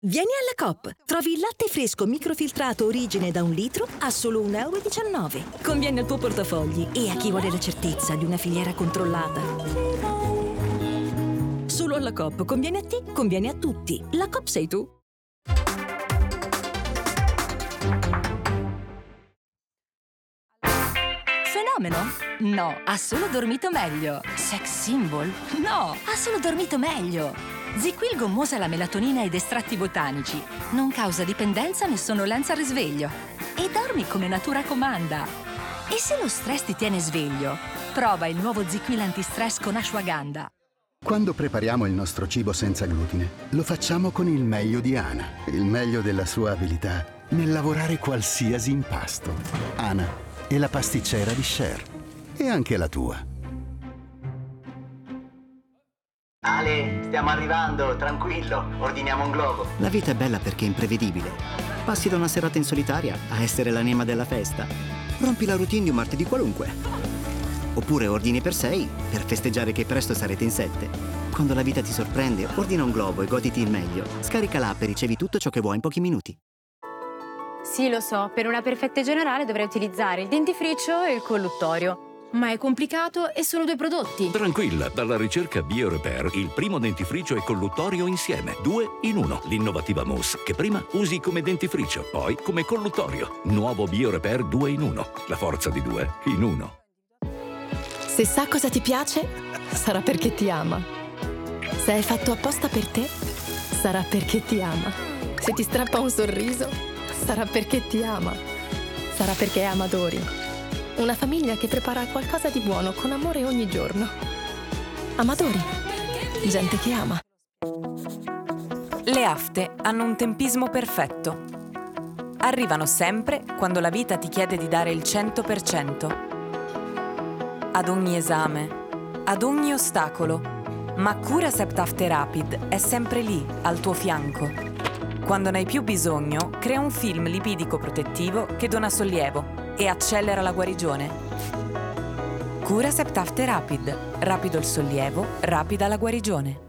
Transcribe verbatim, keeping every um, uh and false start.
Vieni alla Coop. Trovi il latte fresco microfiltrato origine da un litro a solo un euro e diciannove. Conviene al tuo portafogli e a chi vuole la certezza di una filiera controllata. Solo alla Coop. Conviene a te, conviene a tutti. La Coop sei tu. Fenomeno? No, ha solo dormito meglio. Sex symbol? No, ha solo dormito meglio. ZzzQuil gommosa la melatonina ed estratti botanici. Non causa dipendenza né sonnolenza al risveglio. E dormi come natura comanda. E se lo stress ti tiene sveglio, prova il nuovo ZzzQuil antistress con ashwagandha. Quando prepariamo il nostro cibo senza glutine, lo facciamo con il meglio di Ana. Il meglio della sua abilità nel lavorare qualsiasi impasto. Ana è la pasticcera di Cher. E anche la tua. Ale, stiamo arrivando, tranquillo, ordiniamo un globo. La vita è bella perché è imprevedibile. Passi da una serata in solitaria a essere l'anima della festa. Rompi la routine di un martedì qualunque. Oppure ordini per sei per festeggiare che presto sarete in sette. Quando la vita ti sorprende, ordina un globo e goditi il meglio. Scarica l'app e ricevi tutto ciò che vuoi in pochi minuti. Sì, lo so, per una perfetta generale dovrei utilizzare il dentifricio e il colluttorio. Ma è complicato e sono due prodotti. Tranquilla, dalla ricerca BioRepair, il primo dentifricio e colluttorio insieme. Due in uno. L'innovativa mousse, che prima usi come dentifricio, poi come colluttorio. Nuovo BioRepair due in uno. La forza di due in uno. Se sa cosa ti piace, sarà perché ti ama. Se è fatto apposta per te, sarà perché ti ama. Se ti strappa un sorriso, sarà perché ti ama. Sarà perché è Amadori. Una famiglia che prepara qualcosa di buono con amore ogni giorno. Amadori. Gente che ama. Le afte hanno un tempismo perfetto. Arrivano sempre quando la vita ti chiede di dare il cento per cento. Ad ogni esame, ad ogni ostacolo. Ma Curacept After Rapid è sempre lì, al tuo fianco. Quando ne hai più bisogno, crea un film lipidico protettivo che dona sollievo e accelera la guarigione. Curacept After Rapid. Rapido il sollievo, rapida la guarigione.